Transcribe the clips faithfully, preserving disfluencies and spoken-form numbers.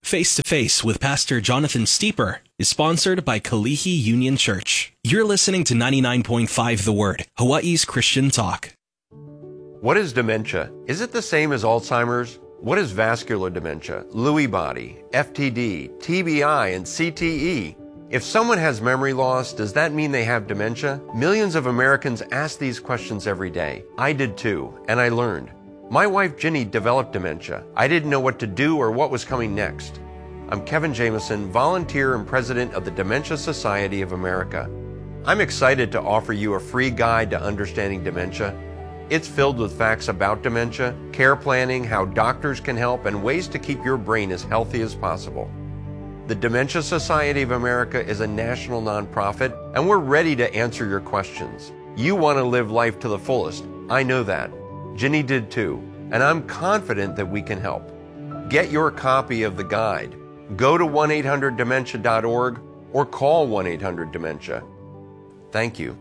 Face to Face with Pastor Jonathan Steeper is sponsored by Kalihi Union Church. You're listening to ninety-nine point five The Word, Hawaii's Christian talk. What is dementia? Is it the same as Alzheimer's? What is vascular dementia, Lewy body, F T D, T B I, and C T E? If someone has memory loss, does that mean they have dementia? Millions of Americans ask these questions every day. I did too, and I learned. My wife Ginny developed dementia. I didn't know what to do or what was coming next. I'm Kevin Jameson, volunteer and president of the Dementia Society of America. I'm excited to offer you a free guide to understanding dementia. It's filled with facts about dementia, care planning, how doctors can help, and ways to keep your brain as healthy as possible. The Dementia Society of America is a national nonprofit, and we're ready to answer your questions. You want to live life to the fullest. I know that. Ginny did too, and I'm confident that we can help. Get your copy of the guide. Go to one eight hundred dementia dot org or call one eight hundred dementia. Thank you.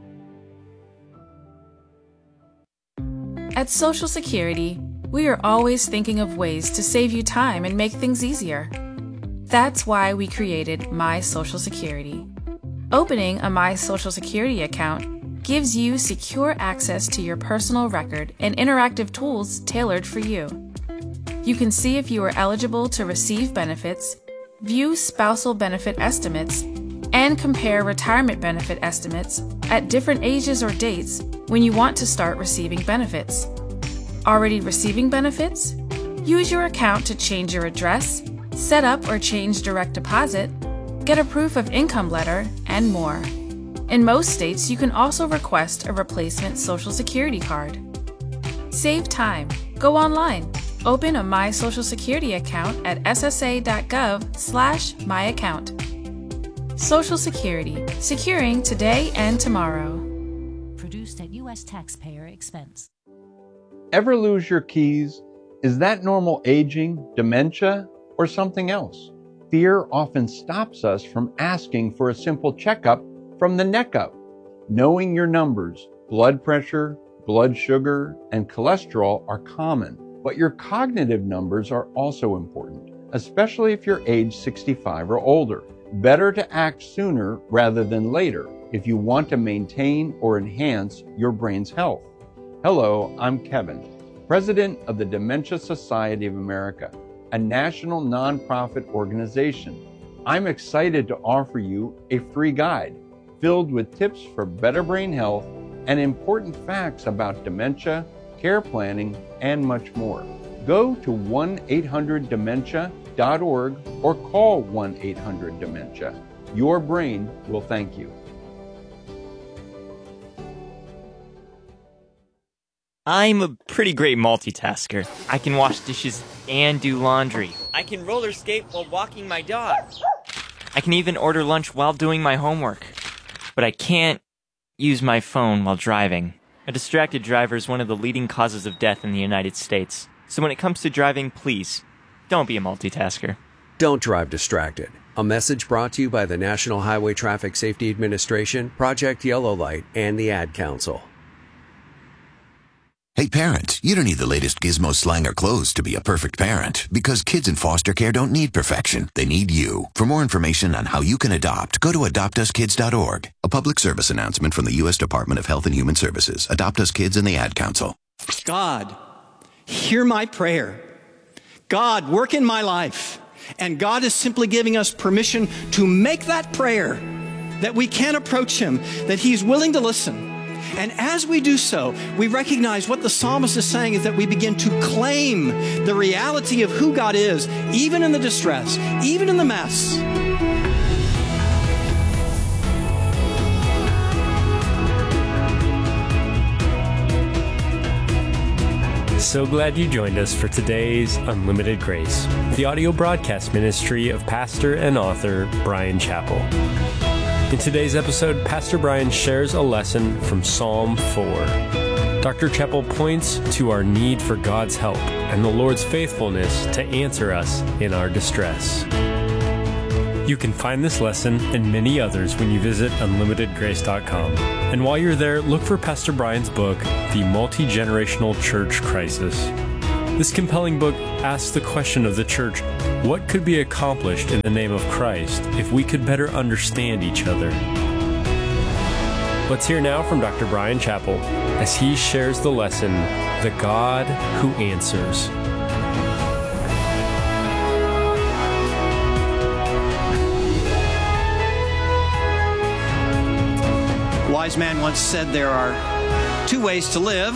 At Social Security, we are always thinking of ways to save you time and make things easier. That's why we created My Social Security. Opening a My Social Security account gives you secure access to your personal record and interactive tools tailored for you. You can see if you are eligible to receive benefits, view spousal benefit estimates, and compare retirement benefit estimates at different ages or dates when you want to start receiving benefits. Already receiving benefits? Use your account to change your address, set up or change direct deposit, get a proof of income letter, and more. In most states, you can also request a replacement Social Security card. Save time. Go online. Open a My Social Security account at s s a dot gov slash my account. Social Security, securing today and tomorrow. Produced at U S taxpayer expense. Ever lose your keys? Is that normal aging, dementia, or something else? Fear often stops us from asking for a simple checkup from the neck up. Knowing your numbers, blood pressure, blood sugar, and cholesterol are common, but your cognitive numbers are also important, especially if you're age sixty-five or older. Better to act sooner rather than later if you want to maintain or enhance your brain's health. Hello, I'm Kevin, president of the Dementia Society of America, a national nonprofit organization. I'm excited to offer you a free guide filled with tips for better brain health and important facts about dementia, care planning, and much more. Go to one eight hundred dementia dot org or call one eight hundred dementia. Your brain will thank you. I'm a pretty great multitasker. I can wash dishes and do laundry. I can roller skate while walking my dog. I can even order lunch while doing my homework. But I can't use my phone while driving. A distracted driver is one of the leading causes of death in the United States. So when it comes to driving, please, don't be a multitasker. Don't drive distracted. A message brought to you by the National Highway Traffic Safety Administration, Project Yellow Light, and the Ad Council. Hey parents, you don't need the latest gizmo, slang, or clothes to be a perfect parent, because kids in foster care don't need perfection. They need you. For more information on how you can adopt, go to adopt us kids dot org. A public service announcement from the U S Department of Health and Human Services, Adopt Us Kids, and the Ad Council. God, hear my prayer. God, work in my life. And God is simply giving us permission to make that prayer, that we can approach Him, that He's willing to listen. And as we do so, we recognize what the psalmist is saying is that we begin to claim the reality of who God is, even in the distress, even in the mess. So glad you joined us for today's Unlimited Grace, the audio broadcast ministry of pastor and author Bryan Chapell. In today's episode, Pastor Bryan shares a lesson from Psalm four. Doctor Chapell points to our need for God's help and the Lord's faithfulness to answer us in our distress. You can find this lesson and many others when you visit unlimited grace dot com. And while you're there, look for Pastor Bryan's book, The Multi-Generational Church Crisis. This compelling book asks the question of the church, what could be accomplished in the name of Christ if we could better understand each other? Let's hear now from Doctor Bryan Chapell as he shares the lesson, The God Who Answers. A wise man once said there are two ways to live.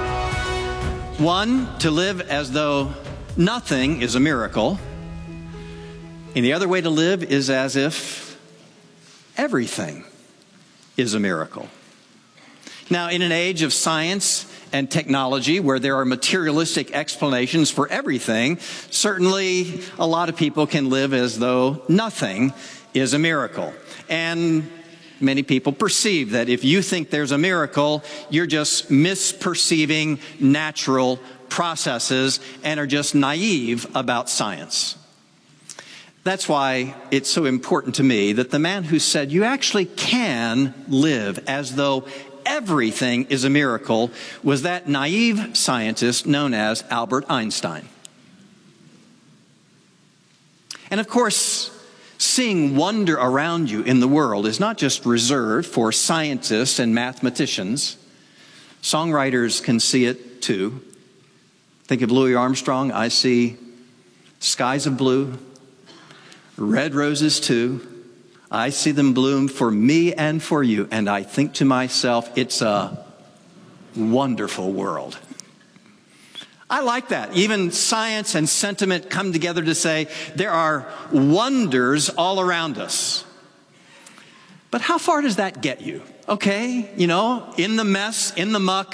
One, to live as though nothing is a miracle. And the other way to live is as if everything is a miracle. Now, in an age of science and technology where there are materialistic explanations for everything, certainly a lot of people can live as though nothing is a miracle. And many people perceive that if you think there's a miracle, you're just misperceiving natural processes and are just naive about science. That's why it's so important to me that the man who said you actually can live as though everything is a miracle was that naive scientist known as Albert Einstein. And of course, seeing wonder around you in the world is not just reserved for scientists and mathematicians. Songwriters can see it too. Think of Louis Armstrong. I see skies of blue, red roses too. I see them bloom for me and for you. And I think to myself, it's a wonderful world. I like that. Even science and sentiment come together to say there are wonders all around us. But how far does that get you? Okay, you know, in the mess, in the muck,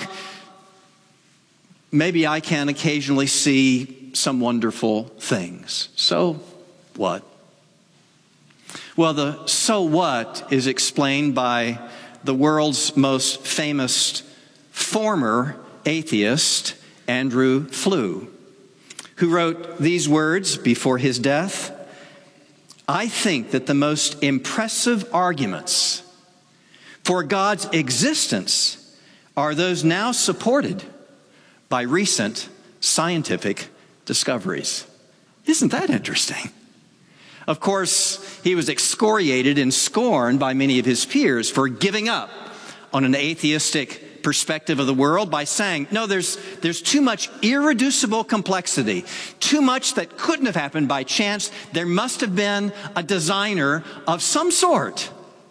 maybe I can occasionally see some wonderful things. So what? Well, the so what is explained by the world's most famous former atheist, Andrew Flew, who wrote these words before his death: I think that the most impressive arguments for God's existence are those now supported by recent scientific discoveries. Isn't that interesting? Of course, he was excoriated and scorned by many of his peers for giving up on an atheistic perspective of the world by saying, no, there's, there's too much irreducible complexity, too much that couldn't have happened by chance. There must have been a designer of some sort.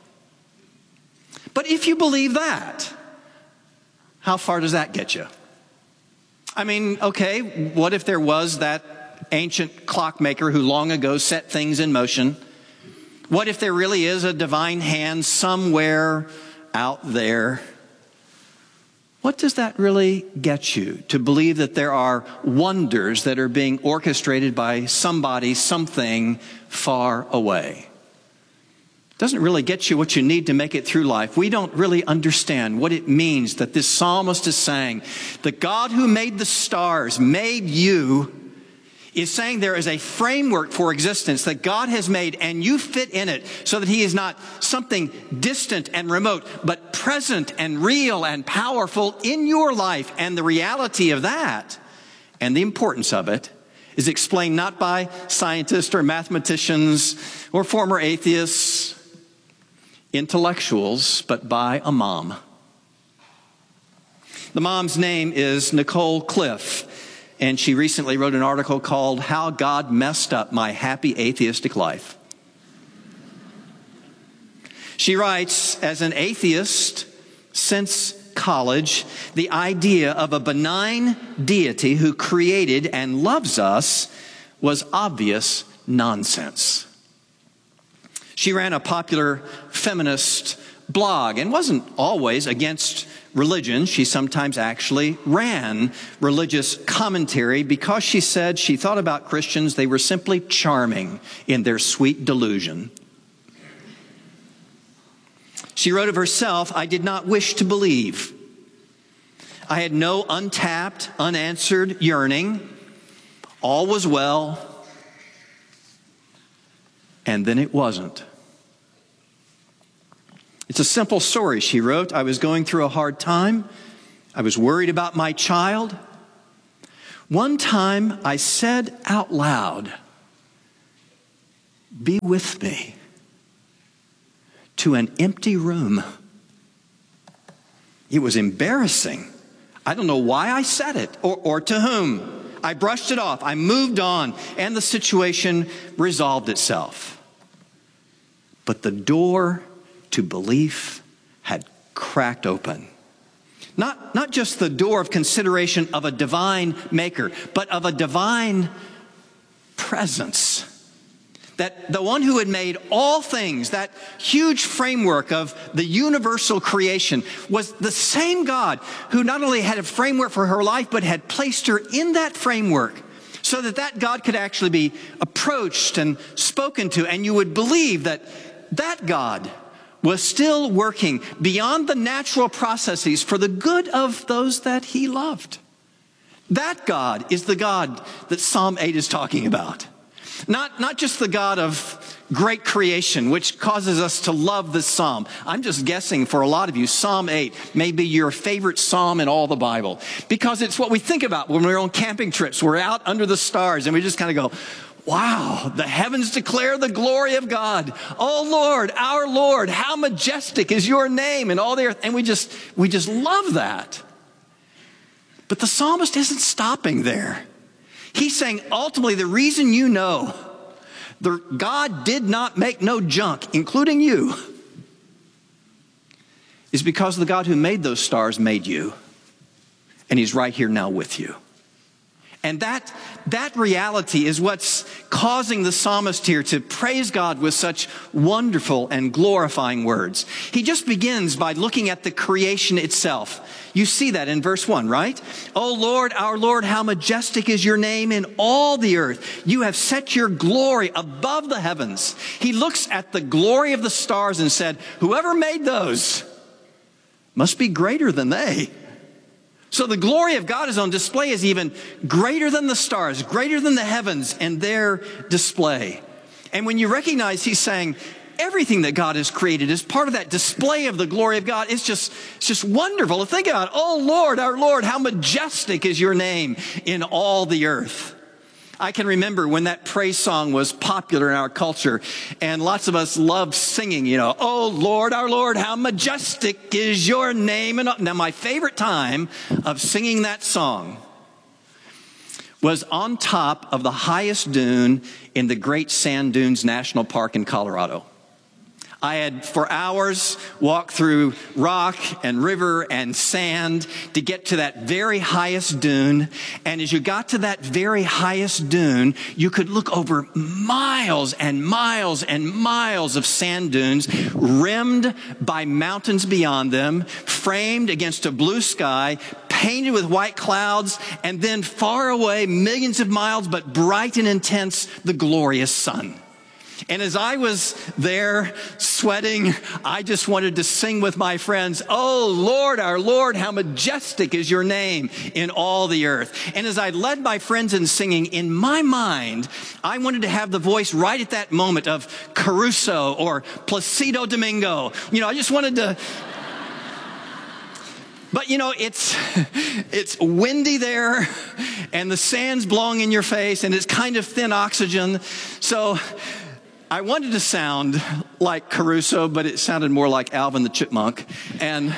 But if you believe that, how far does that get you? I mean, okay, what if there was that ancient clockmaker who long ago set things in motion? What if there really is a divine hand somewhere out there? What does that really get you to believe that there are wonders that are being orchestrated by somebody, something far away? It doesn't really get you what you need to make it through life. We don't really understand what it means that this psalmist is saying, the God who made the stars, made you, is saying there is a framework for existence that God has made and you fit in it so that he is not something distant and remote, but present and real and powerful in your life. And the reality of that and the importance of it is explained not by scientists or mathematicians or former atheists, intellectuals, but by a mom. The mom's name is Nicole Cliff. And she recently wrote an article called How God Messed Up My Happy Atheistic Life. She writes, as an atheist since college, the idea of a benign deity who created and loves us was obvious nonsense. She ran a popular feminist blog and wasn't always against religion. She sometimes actually ran religious commentary because she said she thought about Christians, they were simply charming in their sweet delusion. She wrote of herself, I did not wish to believe. I had no untapped, unanswered yearning. All was well. And then it wasn't. It's a simple story, she wrote. I was going through a hard time. I was worried about my child. One time I said out loud, "Be with me," to an empty room. It was embarrassing. I don't know why I said it or, or to whom. I brushed it off. I moved on, and the situation resolved itself. But the door to belief had cracked open. Not, not just the door of consideration of a divine maker, but of a divine presence. That the one who had made all things, that huge framework of the universal creation, was the same God who not only had a framework for her life, but had placed her in that framework so that that God could actually be approached and spoken to. And you would believe that that God was still working beyond the natural processes for the good of those that he loved. That God is the God that Psalm eight is talking about. Not, not just the God of great creation, which causes us to love this psalm. I'm just guessing for a lot of you, Psalm eight may be your favorite psalm in all the Bible, because it's what we think about when we're on camping trips. We're out under the stars and we just kind of go, wow, the heavens declare the glory of God. Oh Lord, our Lord, how majestic is your name in all the earth. And we just, we just love that. But the psalmist isn't stopping there. He's saying, ultimately, the reason you know the God did not make no junk, including you, is because the God who made those stars made you. And he's right here now with you. And that, that reality is what's causing the psalmist here to praise God with such wonderful and glorifying words. He just begins by looking at the creation itself. You see that in verse one, right? Oh Lord, our Lord, how majestic is your name in all the earth. You have set your glory above the heavens. He looks at the glory of the stars and said, whoever made those must be greater than they. So the glory of God is on display as even greater than the stars, greater than the heavens and their display. And when you recognize he's saying everything that God has created is part of that display of the glory of God, it's just, it's just wonderful to think about. Oh Lord, our Lord, how majestic is your name in all the earth. I can remember when that praise song was popular in our culture, and lots of us loved singing, you know, oh Lord, our Lord, how majestic is your name. And now my favorite time of singing that song was on top of the highest dune in the Great Sand Dunes National Park in Colorado. I had for hours walked through rock and river and sand to get to that very highest dune. And as you got to that very highest dune, you could look over miles and miles and miles of sand dunes rimmed by mountains beyond them, framed against a blue sky, painted with white clouds, and then far away, millions of miles, but bright and intense, the glorious sun. And as I was there sweating, I just wanted to sing with my friends, oh Lord, our Lord, how majestic is your name in all the earth. And as I led my friends in singing, in my mind, I wanted to have the voice right at that moment of Caruso or Placido Domingo. You know, I just wanted to... But you know, it's it's windy there, and the sand's blowing in your face, and it's kind of thin oxygen. So I wanted to sound like Caruso, but it sounded more like Alvin the Chipmunk. And,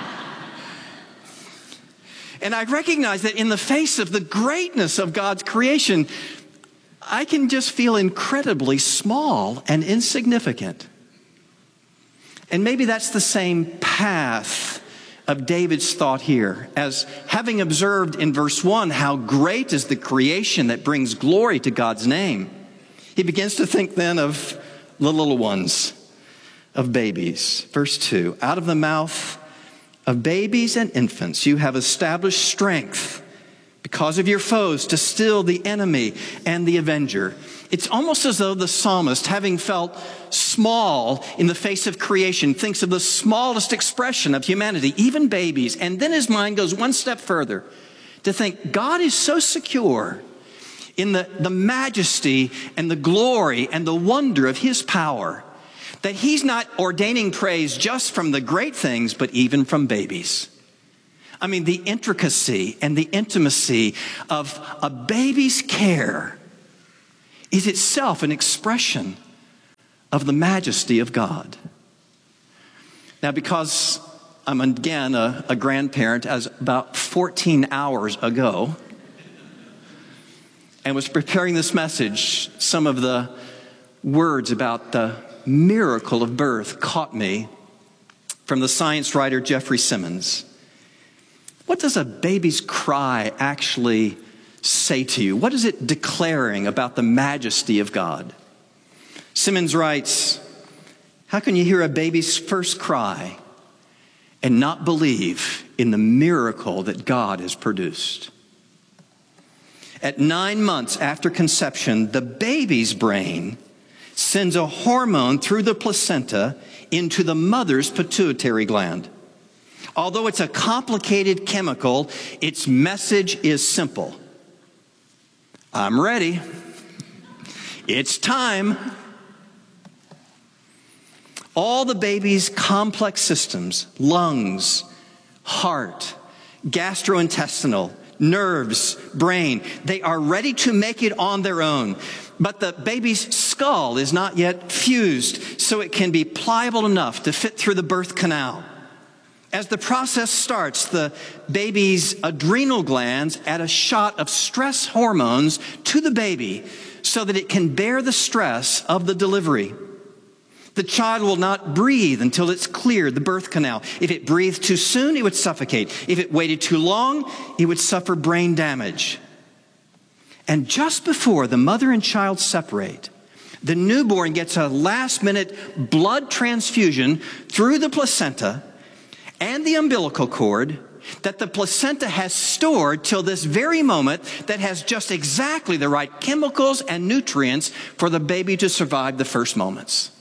and I recognized that in the face of the greatness of God's creation, I can just feel incredibly small and insignificant. And maybe that's the same path of David's thought here, as having observed in verse one how great is the creation that brings glory to God's name. He begins to think then of the little ones, of babies. Verse two, out of the mouth of babies and infants you have established strength because of your foes to still the enemy and the avenger. It's almost as though the psalmist, having felt small in the face of creation, thinks of the smallest expression of humanity, even babies. And then his mind goes one step further to think God is so secure in the, the majesty and the glory and the wonder of his power that he's not ordaining praise just from the great things, but even from babies. I mean, the intricacy and the intimacy of a baby's care is itself an expression of the majesty of God. Now, because I'm again a, a grandparent, as about fourteen hours ago, and was preparing this message, some of the words about the miracle of birth caught me from the science writer Jeffrey Simmons. What does a baby's cry actually say to you? What is it declaring about the majesty of God? Simmons writes, how can you hear a baby's first cry and not believe in the miracle that God has produced? At nine months after conception, the baby's brain sends a hormone through the placenta into the mother's pituitary gland. Although it's a complicated chemical, its message is simple. I'm ready. It's time. All the baby's complex systems, lungs, heart, gastrointestinal, nerves, brain, they are ready to make it on their own. But the baby's skull is not yet fused, so it can be pliable enough to fit through the birth canal. As the process starts, the baby's adrenal glands add a shot of stress hormones to the baby so that it can bear the stress of the delivery. The child will not breathe until it's cleared the birth canal. If it breathed too soon, it would suffocate. If it waited too long, it would suffer brain damage. And just before the mother and child separate, the newborn gets a last-minute blood transfusion through the placenta and the umbilical cord that the placenta has stored till this very moment, that has just exactly the right chemicals and nutrients for the baby to survive the first moments.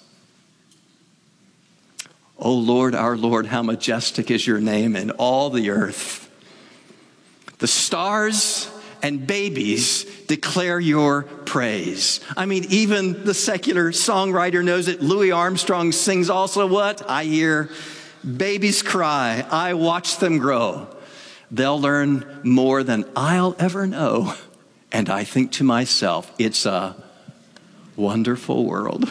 O Lord, our Lord, how majestic is your name in all the earth. The stars and babies declare your praise. I mean, even the secular songwriter knows it. Louis Armstrong sings also what? I hear babies cry, I watch them grow. They'll learn more than I'll ever know. And I think to myself, it's a wonderful world.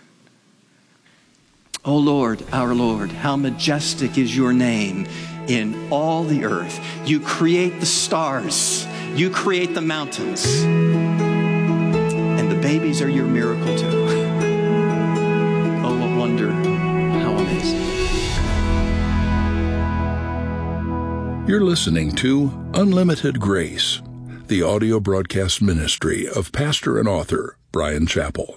O Lord, our Lord, how majestic is your name in all the earth. You create the stars. You create the mountains. And the babies are your miracle too. Oh, what wonder. How amazing. You're listening to Unlimited Grace, the audio broadcast ministry of pastor and author Bryan Chapell.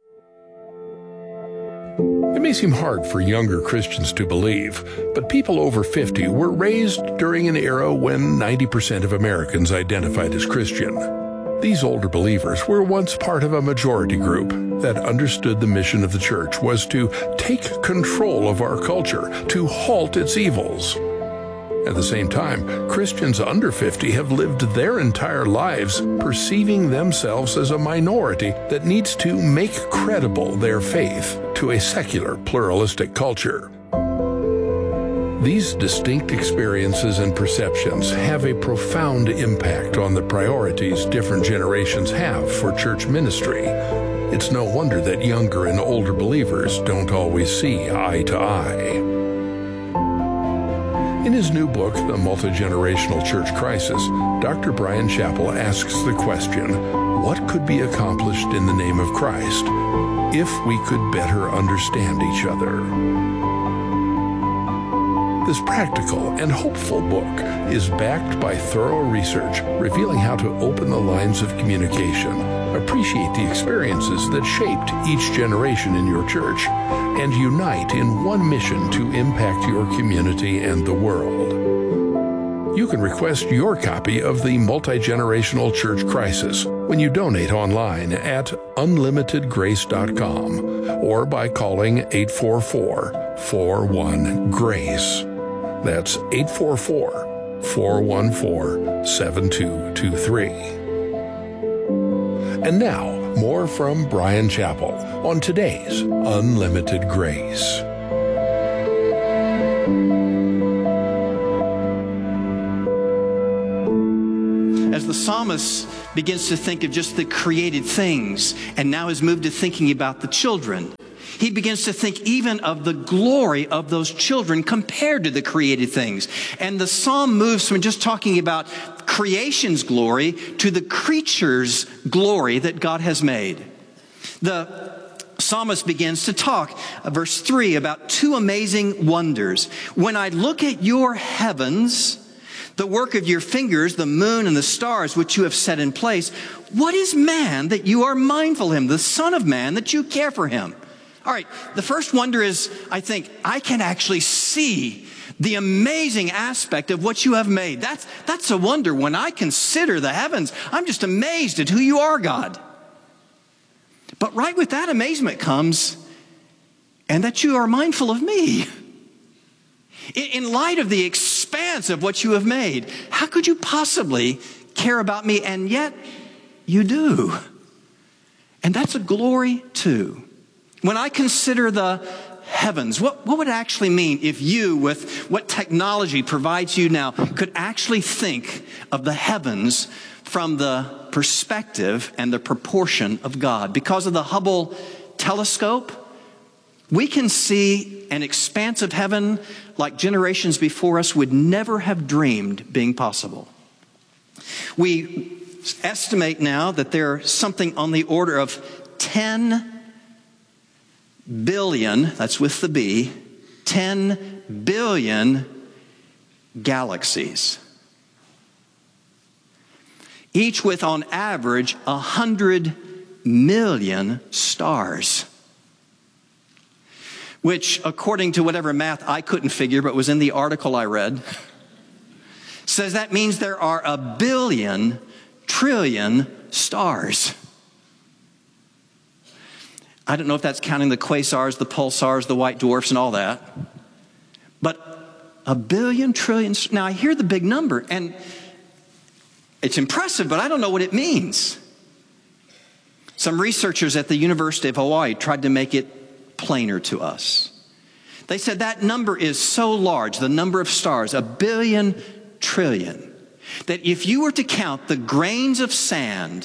It may seem hard for younger Christians to believe, but people over fifty were raised during an era when ninety percent of Americans identified as Christian. These older believers were once part of a majority group that understood the mission of the church was to take control of our culture, to halt its evils. At the same time, Christians under fifty have lived their entire lives perceiving themselves as a minority that needs to make credible their faith to a secular, pluralistic culture. These distinct experiences and perceptions have a profound impact on the priorities different generations have for church ministry. It's no wonder that younger and older believers don't always see eye to eye. In his new book, The Multi-Generational Church Crisis, Doctor Bryan Chapell asks the question, what could be accomplished in the name of Christ if we could better understand each other? This practical and hopeful book is backed by thorough research revealing how to open the lines of communication, appreciate the experiences that shaped each generation in your church, and unite in one mission to impact your community and the world. You can request your copy of the Multi-Generational Church Crisis when you donate online at unlimited grace dot com or by calling eight four four, four one, GRACE. That's eight four four, four one four, seven two two three. And now, more from Bryan Chapell on today's Unlimited Grace. the psalmist begins to think of just the created things and now is moved to thinking about the children, he begins to think even of the glory of those children compared to the created things. And the psalm moves from just talking about creation's glory to the creature's glory that God has made. The psalmist begins to talk, uh, verse three, about two amazing wonders. When I look at your heavens, the work of your fingers, the moon and the stars which you have set in place, what is man that you are mindful of him, the son of man that you care for him? All right, the first wonder is, I think, I can actually see the amazing aspect of what you have made. That's, that's a wonder. When I consider the heavens, I'm just amazed at who you are, God. But right with that amazement comes, and that you are mindful of me. In light of the expanse of what you have made, how could you possibly care about me? And yet, you do. And that's a glory too. When I consider the heavens, what, what would it actually mean if you, with what technology provides you now, could actually think of the heavens from the perspective and the proportion of God? Because of the Hubble telescope, we can see an expanse of heaven like generations before us would never have dreamed being possible. We estimate now that there's something on the order of ten billion, that's with the B, ten billion galaxies. Each with, on average, a hundred million stars. Which, according to whatever math I couldn't figure, but was in the article I read, says that means there are a billion trillion stars. I don't know if that's counting the quasars, the pulsars, the white dwarfs, and all that. But a billion trillion. Now, I hear the big number, and it's impressive, but I don't know what it means. Some researchers at the University of Hawaii tried to make it plainer to us. They said that number is so large, the number of stars, a billion trillion, that if you were to count the grains of sand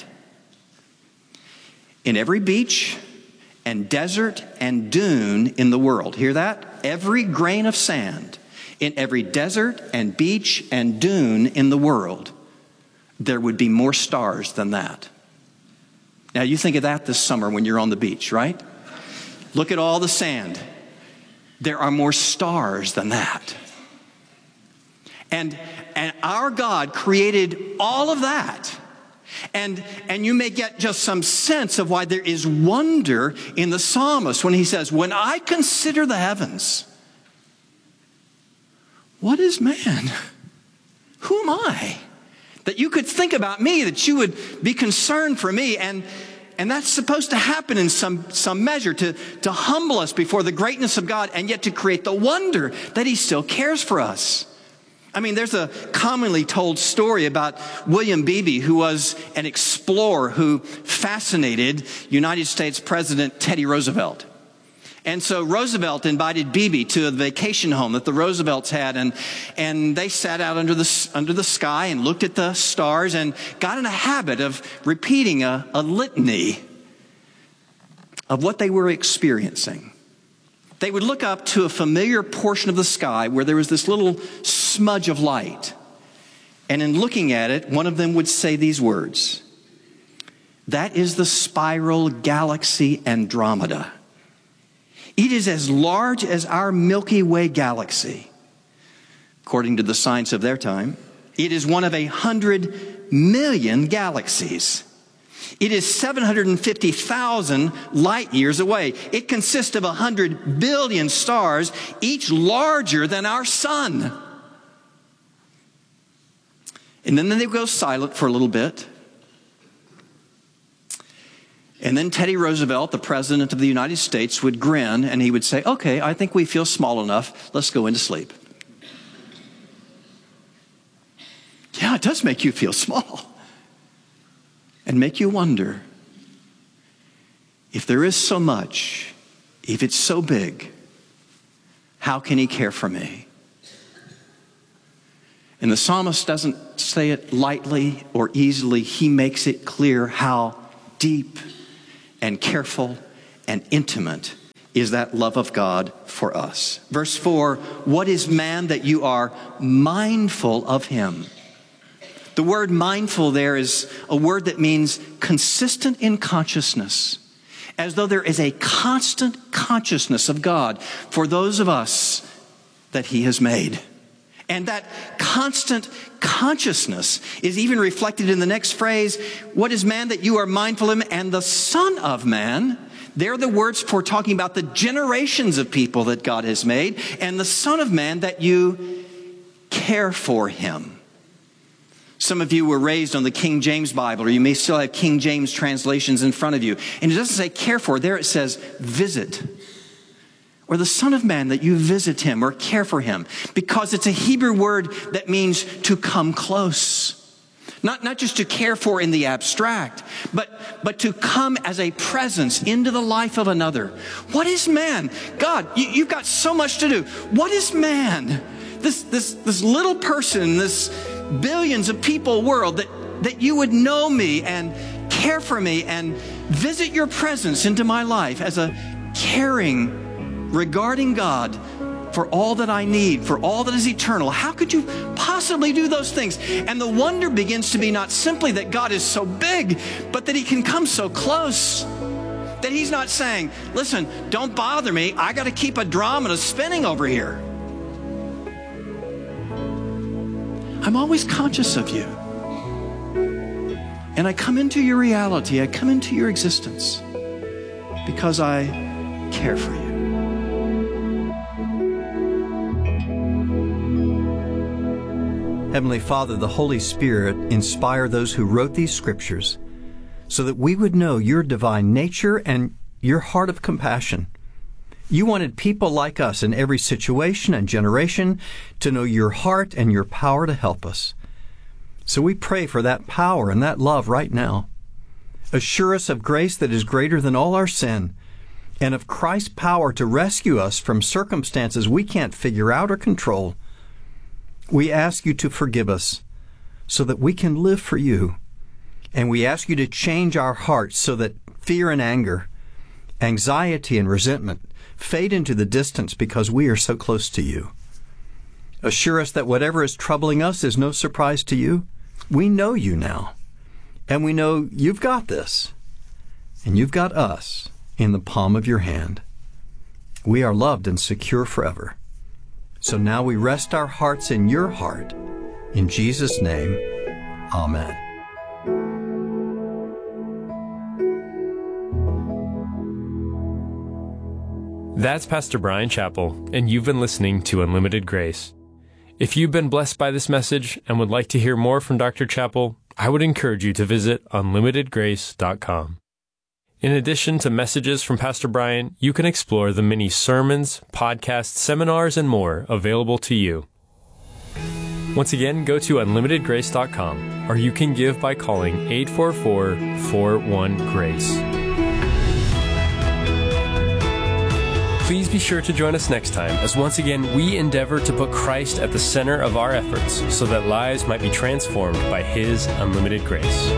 in every beach and desert and dune in the world, hear that? Every grain of sand in every desert and beach and dune in the world, there would be more stars than that. Now you think of that this summer when you're on the beach, right? Look at all the sand. There are more stars than that. And, and our God created all of that. And, and you may get just some sense of why there is wonder in the psalmist when he says, when I consider the heavens, what is man? Who am I? That you could think about me, that you would be concerned for me. And, and that's supposed to happen in some, some measure to, to humble us before the greatness of God, and yet to create the wonder that he still cares for us. I mean, there's a commonly told story about William Beebe, who was an explorer who fascinated United States President Teddy Roosevelt. And so Roosevelt invited Beebe to a vacation home that the Roosevelts had, and, and they sat out under the, under the sky and looked at the stars and got in a habit of repeating a, a litany of what they were experiencing. They would look up to a familiar portion of the sky where there was this little smudge of light. And in looking at it, one of them would say these words, "That is the spiral galaxy Andromeda. It is as large as our Milky Way galaxy, according to the science of their time. It is one of a hundred million galaxies. It is seven hundred fifty thousand light years away. It consists of a hundred billion stars, each larger than our sun." And then they would go silent for a little bit. And then Teddy Roosevelt, the President of the United States, would grin and he would say, "Okay, I think we feel small enough. Let's go into sleep." Yeah, it does make you feel small. And make you wonder, if there is so much, if it's so big, how can he care for me? And the psalmist doesn't say it lightly or easily. He makes it clear how deep and careful and intimate is that love of God for us. Verse four, what is man that you are mindful of him? The word mindful there is a word that means consistent in consciousness, as though there is a constant consciousness of God for those of us that he has made. And that constant consciousness is even reflected in the next phrase, what is man that you are mindful of him? And the Son of Man, they're the words for talking about the generations of people that God has made, and the Son of Man that you care for him. Some of you were raised on the King James Bible, or you may still have King James translations in front of you. And it doesn't say care for, there it says visit. Or the Son of Man, that you visit him or care for him. Because it's a Hebrew word that means to come close. Not, not just to care for in the abstract, but, but to come as a presence into the life of another. What is man? God, you, you've got so much to do. What is man? This, this, this little person, this billions of people world, that, that you would know me and care for me and visit your presence into my life as a caring, regarding God for all that I need, for all that is eternal. How could you possibly do those things? And the wonder begins to be not simply that God is so big, but that he can come so close. That he's not saying, listen, don't bother me. I got to keep a drum spinning over here. I'm always conscious of you. And I come into your reality. I come into your existence because I care for you. Heavenly Father, the Holy Spirit inspire those who wrote these scriptures so that we would know your divine nature and your heart of compassion. You wanted people like us in every situation and generation to know your heart and your power to help us. So we pray for that power and that love right now. Assure us of grace that is greater than all our sin, and of Christ's power to rescue us from circumstances we can't figure out or control. We ask you to forgive us so that we can live for you. And we ask you to change our hearts so that fear and anger, anxiety and resentment fade into the distance because we are so close to you. Assure us that whatever is troubling us is no surprise to you. We know you now, and we know you've got this, and you've got us in the palm of your hand. We are loved and secure forever. So now we rest our hearts in your heart. In Jesus' name, amen. That's Pastor Bryan Chapell, and you've been listening to Unlimited Grace. If you've been blessed by this message and would like to hear more from Doctor Chapell, I would encourage you to visit unlimited grace dot com. In addition to messages from Pastor Bryan, you can explore the many sermons, podcasts, seminars, and more available to you. Once again, go to unlimited grace dot com, or you can give by calling eight four four, four one, GRACE. Please be sure to join us next time as once again we endeavor to put Christ at the center of our efforts so that lives might be transformed by His unlimited grace.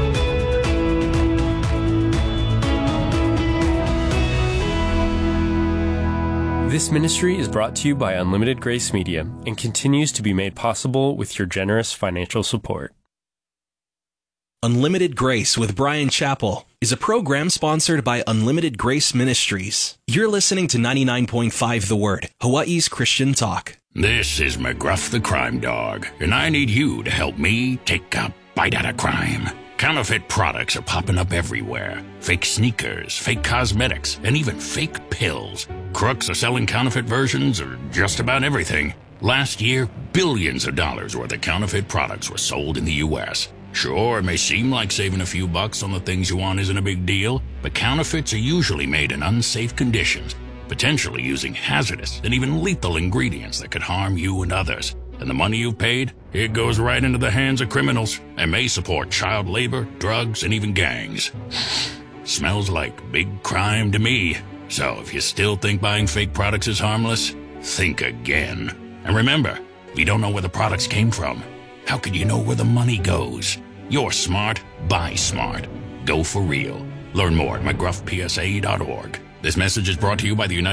This ministry is brought to you by Unlimited Grace Media and continues to be made possible with your generous financial support. Unlimited Grace with Bryan Chapell is a program sponsored by Unlimited Grace Ministries. You're listening to ninety-nine point five The Word, Hawaii's Christian talk. This is McGruff the Crime Dog, and I need you to help me take a bite out of crime. Counterfeit products are popping up everywhere. Fake sneakers, fake cosmetics, and even fake pills. Crooks are selling counterfeit versions of just about everything. Last year, billions of dollars worth of counterfeit products were sold in the U S Sure, it may seem like saving a few bucks on the things you want isn't a big deal, but counterfeits are usually made in unsafe conditions, potentially using hazardous and even lethal ingredients that could harm you and others. And the money you've paid, it goes right into the hands of criminals and may support child labor, drugs, and even gangs. Smells like big crime to me. So if you still think buying fake products is harmless, think again. And remember, we don't know where the products came from. how could you know where the money goes? You're smart, buy smart. Go for real. Learn more at mcgruff p s a dot org. This message is brought to you by the United